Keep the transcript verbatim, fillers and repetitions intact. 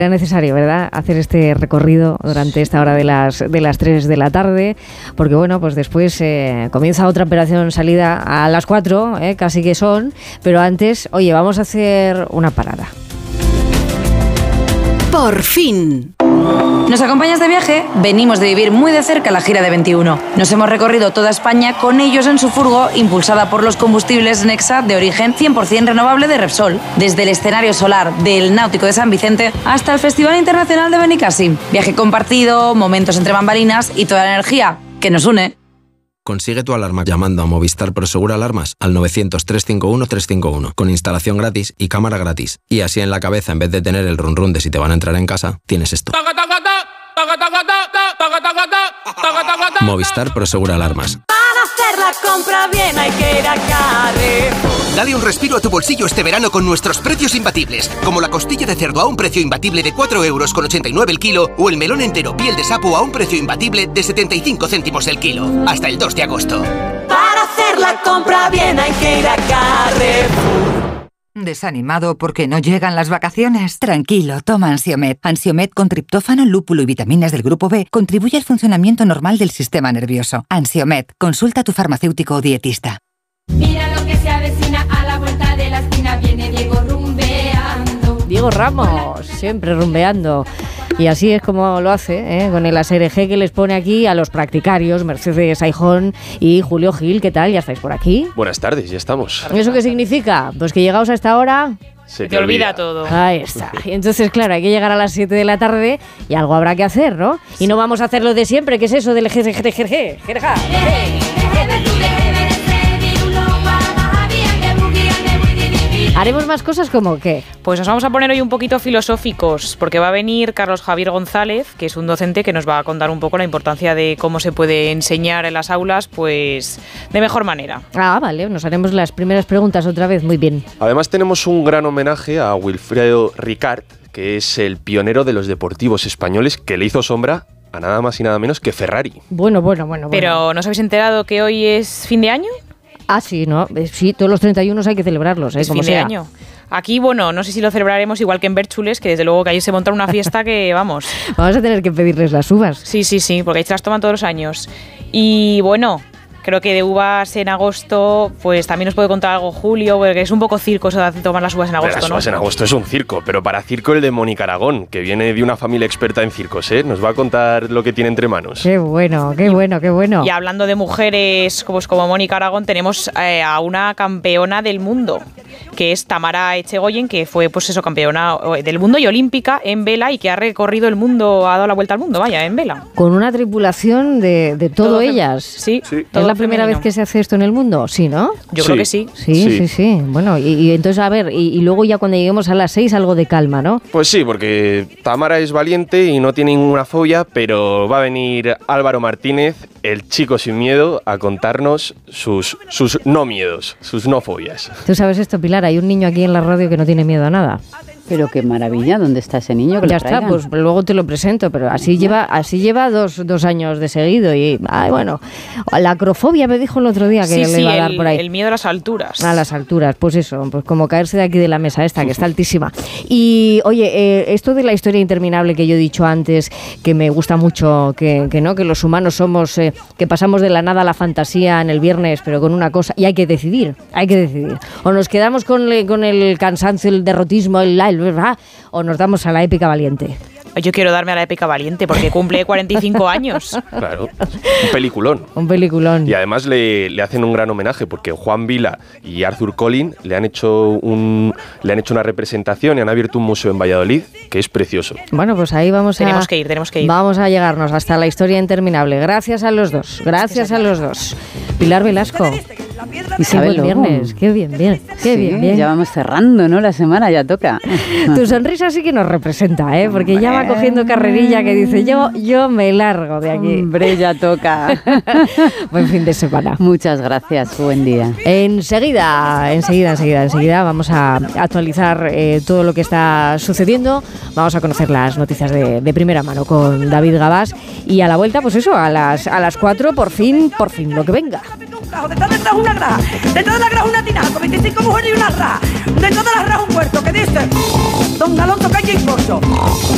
Era necesario, ¿verdad?, hacer este recorrido durante esta hora de las de las tres de la tarde, porque bueno, pues después eh, comienza otra operación salida a las cuatro, eh, casi que son, pero antes, oye, vamos a hacer una parada. Por fin. ¿Nos acompañas de viaje? Venimos de vivir muy de cerca la gira de veintiuno. Nos hemos recorrido toda España con ellos en su furgo, impulsada por los combustibles Nexa de origen cien por ciento renovable de Repsol. Desde el escenario solar del Náutico de San Vicente hasta el Festival Internacional de Benicàssim. Viaje compartido, momentos entre bambalinas y toda la energía que nos une. Consigue tu alarma llamando a Movistar Prosegur Alarmas al novecientos, trescientos cincuenta y uno, trescientos cincuenta y uno, con instalación gratis y cámara gratis. Y así en la cabeza, en vez de tener el run run de si te van a entrar en casa, tienes esto. Movistar Prosegur Alarmas. Para hacer la compra bien hay que ir a Carrefour. Dale un respiro a tu bolsillo este verano con nuestros precios imbatibles, como la costilla de cerdo a un precio imbatible de cuatro euros con ochenta y nueve el kilo o el melón entero piel de sapo a un precio imbatible de setenta y cinco céntimos el kilo. Hasta el dos de agosto. Para hacer la compra bien hay que ir a Carrefour. ¿Desanimado porque no llegan las vacaciones? Tranquilo, toma Ansiomed. Ansiomed con triptófano, lúpulo y vitaminas del grupo B contribuye al funcionamiento normal del sistema nervioso. Ansiomed, consulta a tu farmacéutico o dietista. Mira lo que se avecina a la vuelta de la esquina, viene Diego rumbeando. Diego Ramos, siempre rumbeando. Y así es como lo hace, ¿eh? Con el A S R G que les pone aquí a los practicarios, Mercedes Aijón y Julio Gil. ¿Qué tal? ¿Ya estáis por aquí? Buenas tardes, ya estamos. ¿Eso qué significa? Pues que llegaos a esta hora... Se te olvida todo. Ahí está. Y entonces, claro, hay que llegar a las siete de la tarde y algo habrá que hacer, ¿no? Y no vamos a hacer lo de siempre, que es eso del G G G G G. ¿Haremos más cosas como qué? Pues nos vamos a poner hoy un poquito filosóficos, porque va a venir Carlos Javier González, que es un docente que nos va a contar un poco la importancia de cómo se puede enseñar en las aulas, pues de mejor manera. Ah, vale, nos haremos las primeras preguntas otra vez, muy bien. Además tenemos un gran homenaje a Wilfredo Ricard, que es el pionero de los deportivos españoles, que le hizo sombra a nada más y nada menos que Ferrari. Bueno, bueno, bueno. Pero bueno. ¿no os habéis enterado que hoy es fin de año? Ah, sí, ¿no? Sí, todos los treinta y uno hay que celebrarlos, ¿eh? Es como fin sea. de año. Aquí, bueno, no sé si lo celebraremos igual que en Bérchules, que desde luego que allí se monta una fiesta que, vamos... Vamos a tener que pedirles las uvas. Sí, sí, sí, porque ahí se las toman todos los años. Y bueno... Creo que de uvas en agosto, pues también nos puede contar algo Julio, porque es un poco circo eso de tomar las uvas en agosto, las ¿no? Las uvas en agosto es un circo, pero para circo el de Mónica Aragón, que viene de una familia experta en circos, ¿eh? Nos va a contar lo que tiene entre manos. Qué bueno, qué bueno, qué bueno. Y hablando de mujeres pues, como Mónica Aragón, tenemos eh, a una campeona del mundo, que es Tamara Echegoyen, que fue pues eso, campeona del mundo y olímpica en vela y que ha recorrido el mundo, ha dado la vuelta al mundo, vaya, en vela. Con una tripulación de, de todo, todo ellas. Sí, sí. ¿Es la primera vez que se hace esto en el mundo? Sí, ¿no? Yo sí. creo que sí. Sí, sí, sí. sí. Bueno, y, y entonces, a ver, y, y luego ya cuando lleguemos a las seis, algo de calma, ¿no? Pues sí, porque Tamara es valiente y no tiene ninguna fobia, pero va a venir Álvaro Martínez, el chico sin miedo, a contarnos sus, sus no miedos, sus no fobias. Tú sabes esto, Pilar, hay un niño aquí en la radio que no tiene miedo a nada. Pero qué maravilla, ¿dónde está ese niño? Que ya lo está, traigan. Pues luego te lo presento, pero así lleva así lleva dos, dos años de seguido y, ay, bueno, la acrofobia me dijo el otro día que sí, le sí, iba a dar el, por ahí. el miedo a las alturas. A las alturas, pues eso, pues como caerse de aquí de la mesa esta, que está altísima. Y, oye, eh, esto de la historia interminable que yo he dicho antes, que me gusta mucho, que, que no, que los humanos somos, eh, que pasamos de la nada a la fantasía en el viernes, pero con una cosa, y hay que decidir, hay que decidir. O nos quedamos con, el, con el cansancio, el derrotismo, el, el, el o nos damos a la épica valiente. Yo quiero darme a la épica valiente porque cumple cuarenta y cinco años. Claro, un peliculón. Un peliculón. Y además le, le hacen un gran homenaje porque Juan Vila y Arthur Collin le han hecho un le han hecho una representación y han abierto un museo en Valladolid que es precioso. Bueno, pues ahí vamos a... Tenemos que ir, tenemos que ir. Vamos a llegarnos hasta la historia interminable. Gracias a los dos, gracias a los dos. Pilar Velasco. Isabel Qué buen viernes, qué bien, bien, qué sí, bien, bien. Ya vamos cerrando, ¿no? La semana ya toca. Tu sonrisa sí que nos representa, ¿eh? Porque ya va cogiendo carrerilla que dice, yo, yo me largo de aquí. Hombre, ya toca. Buen fin de semana. Muchas gracias, buen día. Enseguida, enseguida, enseguida, enseguida vamos a actualizar eh, todo lo que está sucediendo. Vamos a conocer las noticias de, de primera mano con David Gabás. Y a la vuelta, pues eso, a las a las cuatro, por fin, por fin, lo que venga. Detrás de esta una graja, detrás de la graja una tinaja, con veinticinco mujeres y una raja, detrás de la raja un huerto, ¿qué dice? Don Alonso Calle y Corso.